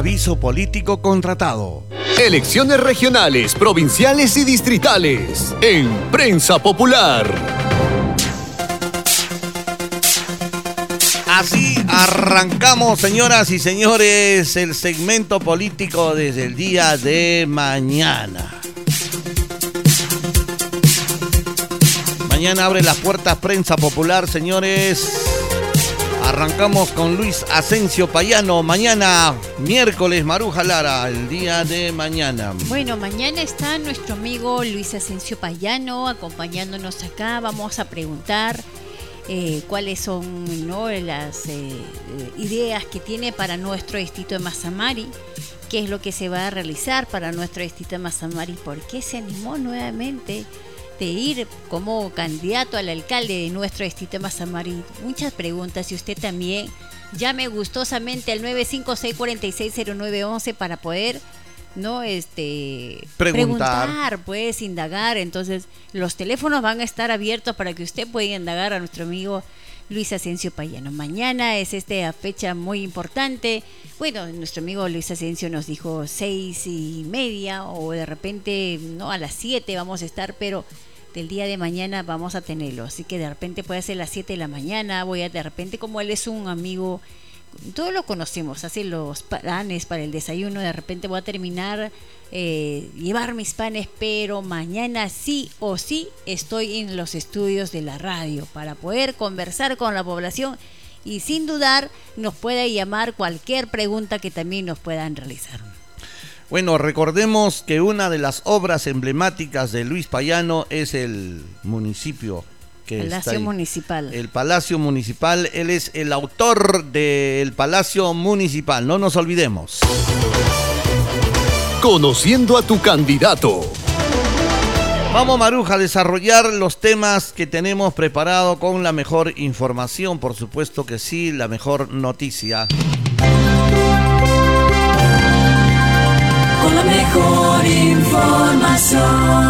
Aviso político contratado. Elecciones regionales, provinciales y distritales en Prensa Popular. Así arrancamos, señoras y señores, el segmento político desde el día de mañana. Mañana abre las puertas Prensa Popular, señores. Arrancamos con Luis Asensio Payano. Mañana, miércoles, Maruja Lara, el día de mañana. Bueno, mañana está nuestro amigo Luis Asensio Payano acompañándonos acá. Vamos a preguntar cuáles son, ¿no?, las ideas que tiene para nuestro distrito de Mazamari, qué es lo que se va a realizar para nuestro distrito de Mazamari, por qué se animó nuevamente de ir como candidato al alcalde de nuestro distrito de Mazamari. Muchas preguntas, y usted también llame gustosamente al 956-460911 para poder, ¿no?, preguntar, pues indagar. Entonces los teléfonos van a estar abiertos para que usted pueda indagar a nuestro amigo Luis Asensio Payano. Mañana es esta fecha muy importante. Bueno, nuestro amigo Luis Asensio nos dijo 6:30 o de repente, no, a las 7 vamos a estar, pero del día de mañana vamos a tenerlo. Así que de repente puede ser las 7 de la mañana. De repente, como él es un amigo, todos lo conocemos, hace los panes para el desayuno. De repente voy a terminar llevar mis panes, pero mañana sí o sí estoy en los estudios de la radio para poder conversar con la población y sin dudar nos puede llamar cualquier pregunta que también nos puedan realizar. Bueno, recordemos que una de las obras emblemáticas de Luis Payano es el municipio que Palacio Municipal. El Palacio Municipal. Él es el autor del Palacio Municipal, no nos olvidemos. Conociendo a tu candidato. Vamos, Maruja, a desarrollar los temas que tenemos preparado con la mejor información, por supuesto que sí, la mejor noticia. Con la mejor información.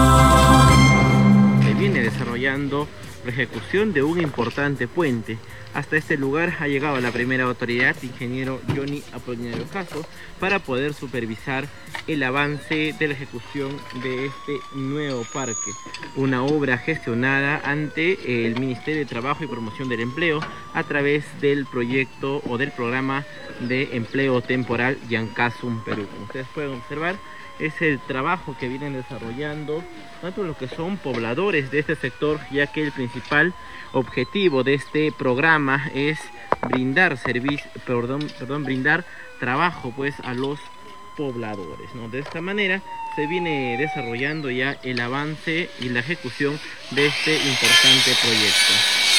Se viene desarrollando la ejecución de un importante puente. Hasta este lugar ha llegado la primera autoridad, ingeniero Johnny Apolinario Caso, para poder supervisar el avance de la ejecución de este nuevo parque. Una obra gestionada ante el Ministerio de Trabajo y Promoción del Empleo a través del proyecto o del programa de empleo temporal Yancasum Perú. Como ustedes pueden observar, es el trabajo que vienen desarrollando tanto los que son pobladores de este sector, ya que el principal objetivo de este programa es brindar brindar trabajo pues a los pobladores, ¿no? De esta manera se viene desarrollando ya el avance y la ejecución de este importante proyecto.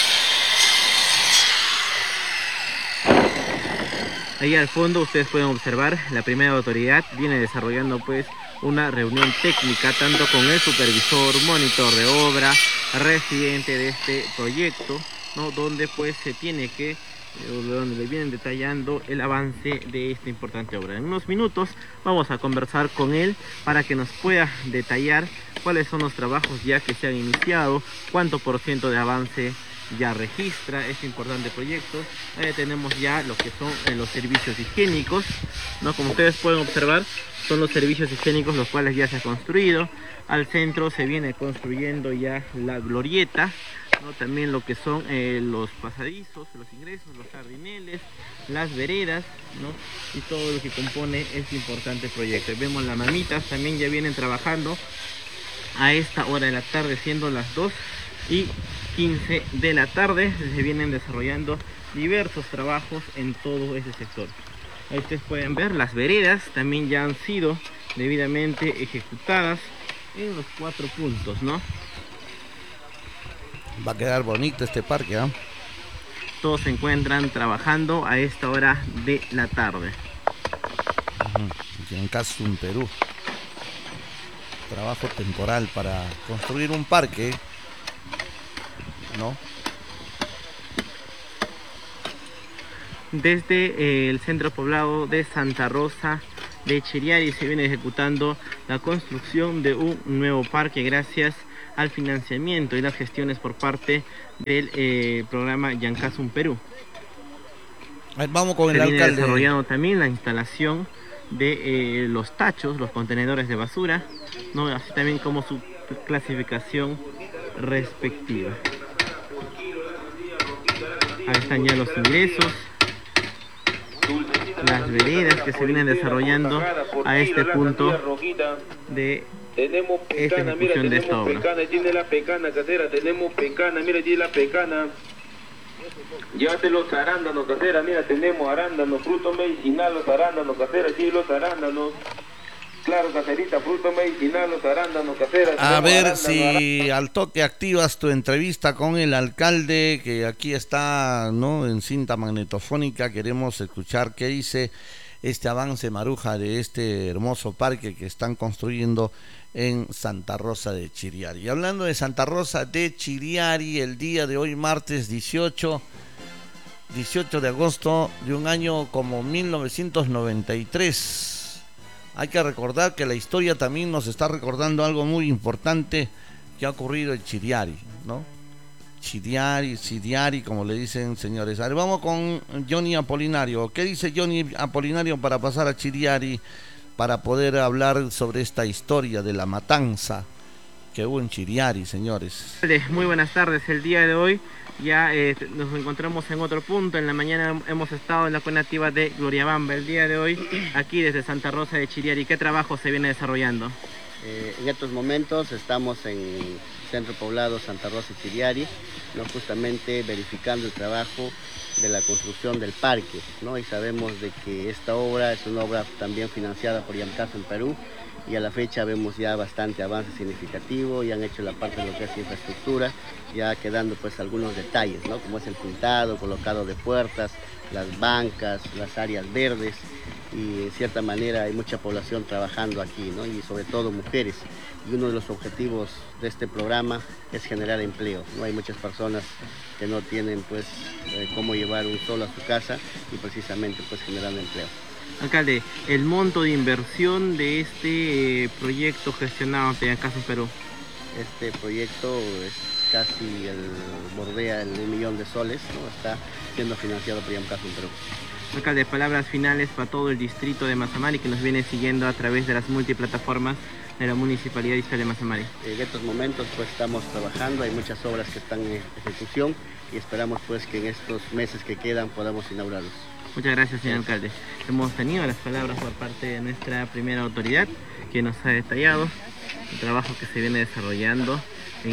Ahí al fondo ustedes pueden observar, la primera autoridad viene desarrollando pues una reunión técnica tanto con el supervisor, monitor de obra, residente de este proyecto, ¿no?, donde pues se tiene que, donde le vienen detallando el avance de esta importante obra. En unos minutos vamos a conversar con él para que nos pueda detallar cuáles son los trabajos ya que se han iniciado, cuánto % de avance ya registra este importante proyecto. Tenemos ya lo que son los servicios higiénicos, ¿no? Como ustedes pueden observar, son los servicios higiénicos los cuales ya se han construido. Al centro se viene construyendo ya la glorieta, ¿no? También lo que son los pasadizos, los ingresos, los jardineles, las veredas, ¿no?, y todo lo que compone este importante proyecto. Vemos las mamitas también ya vienen trabajando a esta hora de la tarde, siendo las 2:15 de la tarde. Se vienen desarrollando diversos trabajos en todo este sector. Ahí ustedes pueden ver, las veredas también ya han sido debidamente ejecutadas en los 4 puntos, ¿no? Va a quedar bonito este parque, ¿eh? Todos se encuentran trabajando a esta hora de la tarde. Yancasum Perú. Trabajo temporal para construir un parque, ¿no? Desde el centro poblado de Santa Rosa de Chiriari se viene ejecutando la construcción de un nuevo parque gracias al financiamiento y las gestiones por parte del programa Yancasum Perú. Vamos con el alcalde. Desarrollando también la instalación de los tachos, los contenedores de basura, ¿no? Así también como su clasificación respectiva. Ahí están ya los ingresos, las veredas que se vienen desarrollando a este punto de esta ejecución de esta obra. Tiene la pecana casera, tenemos pecana, mira, tiene la pecana. Llévate los arándanos casera, mira, tenemos arándanos, fruto medicinal, los arándanos casera, sí, los arándanos. Claro, caserita, fruto medicinal, los arándanos caseras. A ver si al toque activas tu entrevista con el alcalde, que aquí está, ¿no?, en cinta magnetofónica. Queremos escuchar qué dice este avance, Maruja, de este hermoso parque que están construyendo en Santa Rosa de Chiriari. Y hablando de Santa Rosa de Chiriari, el día de hoy, martes 18 de agosto de un año como 1993. Hay que recordar que la historia también nos está recordando algo muy importante que ha ocurrido en Chiriari, ¿no? Chiriari, como le dicen, señores. A ver, vamos con Johnny Apolinario. ¿Qué dice Johnny Apolinario para pasar a Chiriari, para poder hablar sobre esta historia de la matanza que hubo en Chiriari, señores? Muy buenas tardes. El día de hoy ya nos encontramos en otro punto. En la mañana hemos estado en la cooperativa de Gloriabamba. El día de hoy, aquí desde Santa Rosa de Chiriari, ¿qué trabajo se viene desarrollando? En estos momentos estamos en Centro Poblado Santa Rosa de Chiriari, ¿no?, justamente verificando el trabajo de la construcción del parque, ¿no? Y sabemos de que esta obra es una obra también financiada por Yamcasa en Perú, y a la fecha vemos ya bastante avance significativo. Ya han hecho la parte de lo que es infraestructura, ya quedando pues algunos detalles, ¿no?, como es el pintado, colocado de puertas, las bancas, las áreas verdes, y en cierta manera hay mucha población trabajando aquí, ¿no?, y sobre todo mujeres. Y uno de los objetivos de este programa es generar empleo, ¿no? Hay muchas personas que no tienen pues cómo llevar un solo a su casa, y precisamente pues generando empleo. Alcalde, el monto de inversión de este proyecto gestionado ante Yamcasa en Perú. Este proyecto es casi bordea el 1 millón de soles, ¿no? Está siendo financiado por Yamcasa en Perú. Alcalde, palabras finales para todo el distrito de Mazamari que nos viene siguiendo a través de las multiplataformas de la Municipalidad Distrital de Mazamari. En estos momentos pues estamos trabajando, hay muchas obras que están en ejecución, y esperamos pues que en estos meses que quedan podamos inaugurarlos. Muchas gracias, señor alcalde. Hemos tenido las palabras por parte de nuestra primera autoridad, que nos ha detallado el trabajo que se viene desarrollando en